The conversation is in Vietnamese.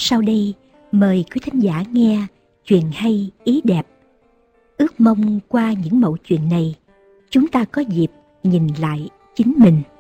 Sau đây, mời quý thính giả nghe chuyện hay ý đẹp. Ước mong qua những mẩu chuyện này, chúng ta có dịp nhìn lại chính mình.